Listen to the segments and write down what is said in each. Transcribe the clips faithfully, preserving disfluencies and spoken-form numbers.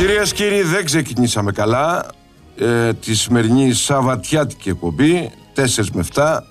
Κυρίες και κύριοι, δεν ξεκινήσαμε καλά ε, τη σημερινή σαββατιάτικη εκπομπή τέσσερα με επτά.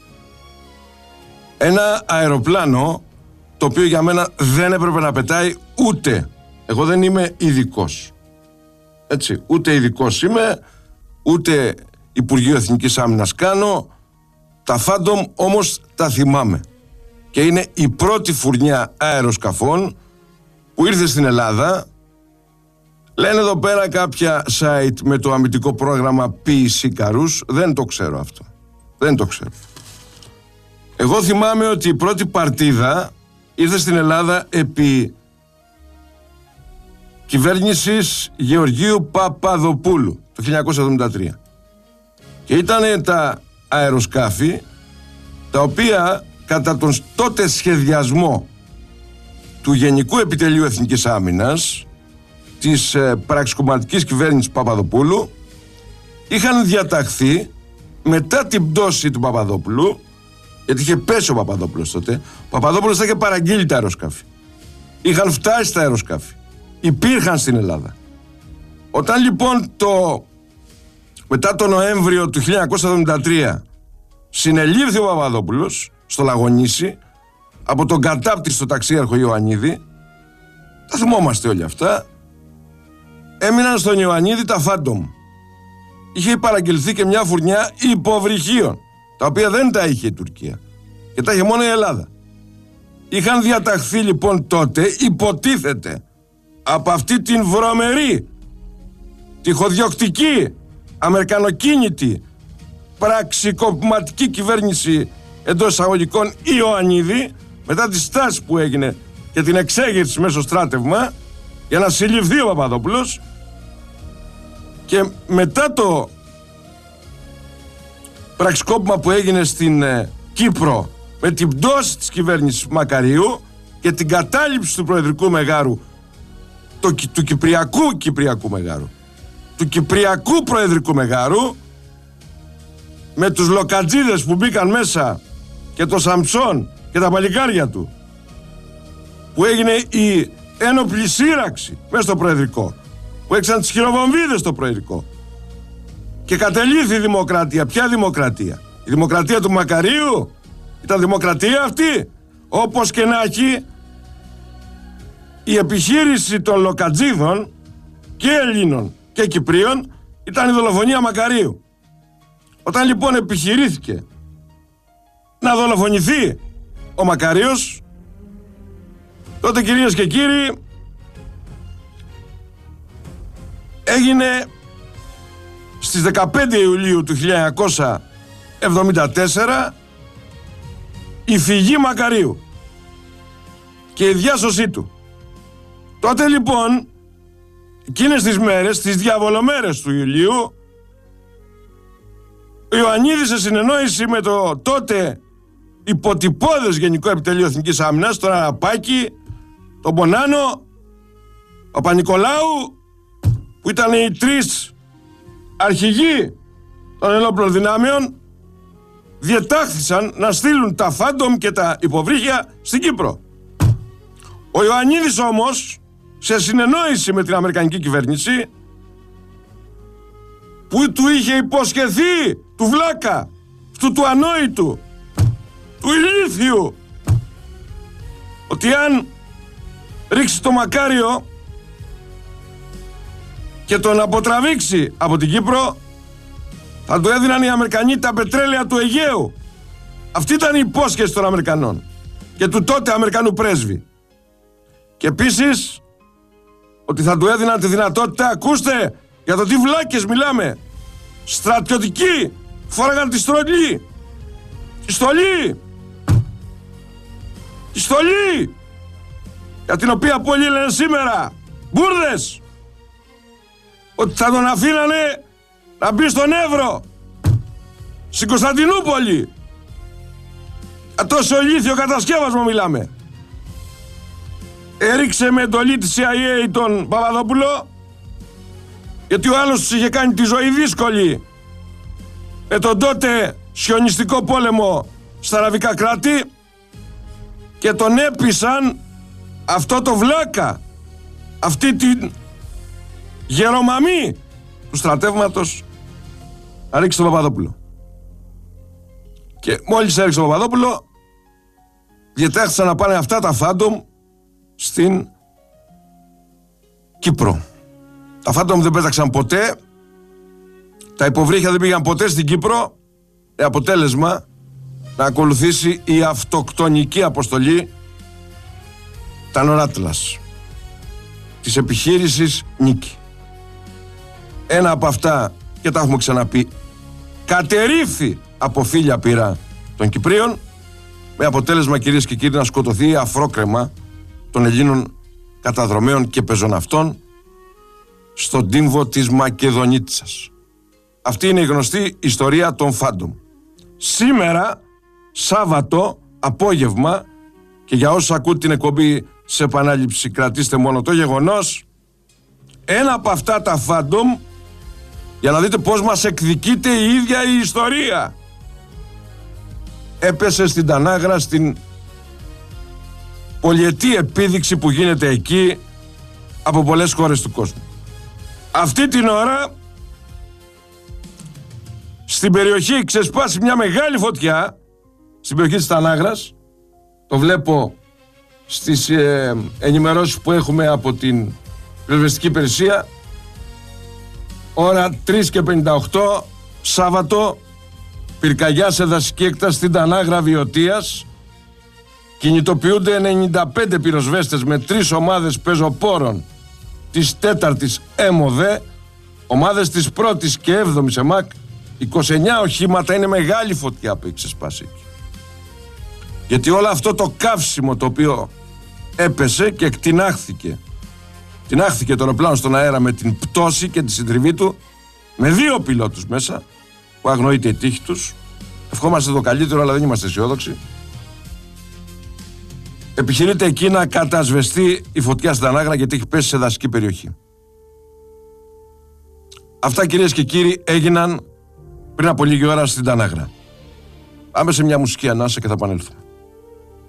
Ένα αεροπλάνο το οποίο για μένα δεν έπρεπε να πετάει ούτε. Εγώ δεν είμαι ειδικός. Έτσι, ούτε ειδικός είμαι, ούτε Υπουργείο Εθνικής Άμυνας κάνω. Τα Phantom όμως τα θυμάμαι. Και είναι η πρώτη φουρνιά αεροσκαφών που ήρθε στην Ελλάδα. Λένε εδώ πέρα κάποια site με το αμυντικό πρόγραμμα πι σι Καρούς. Δεν το ξέρω αυτό. Δεν το ξέρω. Εγώ θυμάμαι ότι η πρώτη παρτίδα ήρθε στην Ελλάδα επί κυβέρνησης Γεωργίου Παπαδοπούλου το χίλια εννιακόσια εβδομήντα τρία. Και ήταν τα αεροσκάφη τα οποία κατά τον τότε σχεδιασμό του Γενικού Επιτελείου Εθνικής Άμυνας της ε, πραξικοπηματικής κυβέρνησης Παπαδοπούλου είχαν διαταχθεί μετά την πτώση του Παπαδόπουλου, γιατί είχε πέσει ο Παπαδόπουλος τότε. Ο Παπαδόπουλος θα είχε παραγγείλει τα αεροσκάφη. Είχαν φτάσει τα αεροσκάφη. Υπήρχαν στην Ελλάδα. Όταν λοιπόν το μετά το Νοέμβριο του χίλια εννιακόσια εβδομήντα τρία συνελήφθη ο Παπαδόπουλος στο Λαγονίσι από τον κατάπτυστο ταξίαρχο Ιωαννίδη, τα θυμόμαστε όλοι αυτά, έμειναν στον Ιωαννίδη τα Phantom. Είχε παραγγελθεί και μια φουρνιά υποβρυχίων, τα οποία δεν τα είχε η Τουρκία και τα είχε μόνο η Ελλάδα. Είχαν διαταχθεί λοιπόν τότε, υποτίθεται, από αυτή την βρωμερή, τυχοδιοκτική, αμερικανοκίνητη, πραξικοπηματική κυβέρνηση εντός εισαγωγικών Ιωαννίδη, μετά τη στάση που έγινε και την εξέγερση μέσω στράτευμα για να συλληφθεί ο Παπαδόπουλος, και μετά το πραξικόπημα που έγινε στην ε, Κύπρο με την πτώση της κυβέρνησης Μακαρίου και την κατάληψη του προεδρικού μεγάρου, το, του Κυπριακού Κυπριακού μεγάρου, του Κυπριακού προεδρικού μεγάρου, με τους λοκατζίδες που μπήκαν μέσα και το Σαμψόν και τα παλικάρια του, που έγινε η ένοπλη σύραξη μέσα στο προεδρικό, που έξαν τις χειροβομβίδες στο προεδρικό και κατελήθη η δημοκρατία. Ποια δημοκρατία? Η δημοκρατία του Μακαρίου? Ήταν δημοκρατία αυτή? Όπως και να έχει, η επιχείρηση των λοκατζίδων και Ελλήνων και Κυπρίων ήταν η δολοφονία Μακαρίου. Όταν λοιπόν επιχειρήθηκε να δολοφονηθεί ο Μακαρίος, τότε, κυρίες και κύριοι, έγινε στις δεκαπέντε Ιουλίου του χίλια εννιακόσια εβδομήντα τέσσερα η φυγή Μακαρίου και η διάσωσή του. Τότε λοιπόν, εκείνες τις μέρες, τις διαβολομέρες του Ιουλίου, ο Ιωαννίδης, σε συνεννόηση με το τότε υποτυπώδες Γενικό Επιτελείο Εθνικής Άμυνας, τον Αραπάκη, τον Μπονάνο, ο Πανικολάου, που ήταν οι τρεις αρχηγοί των ενόπλων δυνάμεων, διετάχθησαν να στείλουν τα Phantom και τα υποβρύχια στην Κύπρο. Ο Ιωαννίδης όμως, σε συνεννόηση με την αμερικανική κυβέρνηση, που του είχε υποσχεθεί, του βλάκα, αυτού του ανόητου, του ηλίθιου, ότι αν ρίξει το Μακάριο και τον αποτραβήξει από την Κύπρο, θα του έδιναν οι Αμερικανοί τα πετρέλαια του Αιγαίου. Αυτή ήταν η υπόσχεση των Αμερικανών και του τότε Αμερικανού πρέσβη. Και επίσης ότι θα του έδιναν τη δυνατότητα, ακούστε για το τι βλάκες μιλάμε, στρατιωτικοί, φόραγαν τη στολή, τη στολή, τη στολή, για την οποία πολλοί λένε σήμερα μπουρδες, ότι θα τον αφήνανε να μπει στον Εύρο, στην Κωνσταντινούπολη. Για τόσο ηλίθιο κατασκεύασμα μιλάμε. Έριξε με εντολή της σι άι έι τον Παπαδόπουλο, γιατί ο άλλος τους είχε κάνει τη ζωή δύσκολη με τον τότε σιωνιστικό πόλεμο στα αραβικά κράτη, και τον έπεισαν αυτό το βλάκα, αυτή την γερομαμή του στρατεύματος να ρίξει τον Παπαδόπουλο. Και μόλις έριξε τον Παπαδόπουλο, διετέχθησαν να πάνε αυτά τα φάντομ στην Κύπρο. Τα φάντομ δεν πέταξαν ποτέ, τα υποβρύχια δεν πήγαν ποτέ στην Κύπρο, με αποτέλεσμα να ακολουθήσει η αυτοκτονική αποστολή Τανοράτλας της επιχείρησης Νίκη. Ένα από αυτά, και τα έχουμε ξαναπεί, κατερρίφθη από φύλλα πύρα των Κυπρίων, με αποτέλεσμα, κυρίες και κύριοι, να σκοτωθεί αφρόκρεμα των Ελλήνων καταδρομέων και πεζοναυτών στον τύμβο της Μακεδονίτσας. Αυτή είναι η γνωστή ιστορία των φάντομ. Σήμερα, Σάββατο, απόγευμα, και για όσους ακούν την εκπομπή σε επανάληψη, κρατήστε μόνο το γεγονός, ένα από αυτά τα φάντομ, για να δείτε πώς μας εκδικείται η ίδια η ιστορία, έπεσε στην Τανάγρα, στην πολυετή επίδειξη που γίνεται εκεί από πολλές χώρες του κόσμου. Αυτή την ώρα στην περιοχή ξεσπάσει μια μεγάλη φωτιά, στην περιοχή της Τανάγρας. Το βλέπω στις ε, ενημερώσεις που έχουμε από την πυροσβεστική υπηρεσία. Ώρα τρεις και πενήντα οκτώ, Σάββατο, πυρκαγιά σε δασική έκταση στην Τανάγρα Βιωτίας. Κινητοποιούνται ενενήντα πέντε πυροσβέστες με τρεις ομάδες πεζοπόρων της τέταρτης ΕΜΟΔΕ, ομάδες της πρώτης και έβδομης ΕΜΑΚ, είκοσι εννέα οχήματα. Είναι μεγάλη φωτιά που έχει ξεσπάσει εκεί. Γιατί όλο αυτό το καύσιμο το οποίο έπεσε και εκτινάχθηκε, εκτινάχθηκε το αεροπλάνο στον αέρα με την πτώση και τη συντριβή του, με δύο πιλότους μέσα, που αγνοείται η τύχη τους. Ευχόμαστε το καλύτερο, αλλά δεν είμαστε αισιόδοξοι. Επιχειρείται εκεί να κατασβεστεί η φωτιά στην Τανάγρα, γιατί έχει πέσει σε δασική περιοχή. Αυτά, κυρίες και κύριοι, έγιναν πριν από λίγη ώρα στην Τανάγρα. Πάμε σε μια μουσική ανάσα και θα επανέλθουμε.